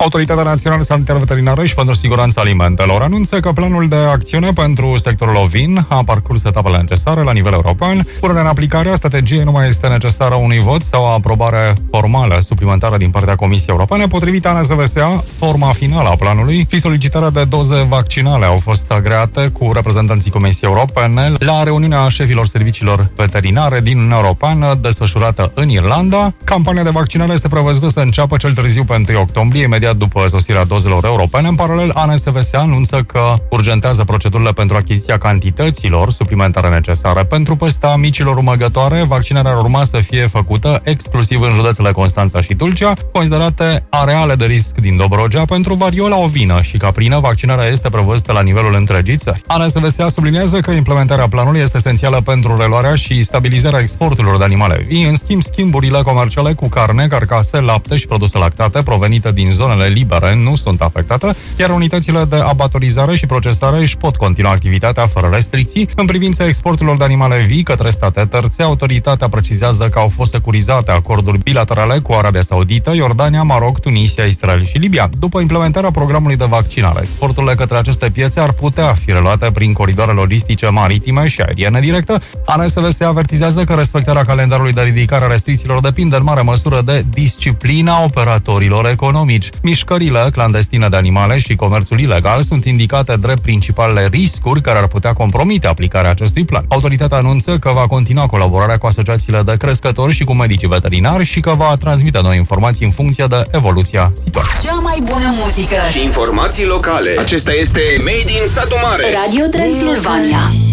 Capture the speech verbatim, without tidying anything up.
Autoritatea Națională Sanitară Veterinară și pentru Siguranța Alimentelor anunță că planul de acțiune pentru sectorul ovin a parcurs etapele necesare la nivel european. Punerea în aplicare a strategiei nu mai este necesară unui vot sau o aprobare formală suplimentară din partea Comisiei Europene. Potrivit A N S V S A, forma finală a planului și solicitarea de doze vaccinale au fost agreate cu reprezentanții Comisiei Europene la reuniunea șefilor serviciilor veterinare din Uniunea Europeană desfășurată în Irlanda. Campania de vaccinare este prevăzută să înceapă cel târziu pe întâi octombrie, imediat după sosirea dozelor europene. În paralel, A N S V S A anunță că urgentează procedurile pentru achiziția cantităților suplimentare necesare. Pentru păsta micilor rumăgătoare, vaccinarea ar urma să fie făcută exclusiv în județele Constanța și Tulcea, considerate areale de risc din Dobrogea. Pentru variola ovină și caprină, vaccinarea este prevăzută la nivelul întregii țări. A N S V S A subliniază că implementarea planului este esențială pentru reluarea și stabilizarea exporturilor de animale vii. În schimb, schimburile comerciale cu carne, carcase, lapte și produse lactate provenite din zonele libere nu sunt afectate, iar unitățile de abatorizare și procesare își pot continua activitatea fără restricții. În privința exporturilor de animale vii către state terțe, autoritatea precizează că au fost securizate acorduri bilaterale cu Arabia Saudită, Iordania, Maroc, Tunisia, Israel și Libia. După implementarea programului de vaccinare, exporturile către aceste piețe ar putea fi reluate prin coridoare logistice maritime și aeriene directe. A N S V S A avertizează că respectarea calendarului de ridicare a restricțiilor depinde în mare măsură de disciplina operatorilor economici. Mișcările clandestine de animale și comerțul ilegal sunt indicate drept principalele riscuri care ar putea compromite aplicarea acestui plan. Autoritatea anunță că va continua colaborarea cu asociațiile de crescători și cu medicii veterinari și că va transmite noi informații în funcție de evoluția situației. Cea mai bună muzică și informații locale. Acesta este Made in Satu Mare. Radio Transilvania.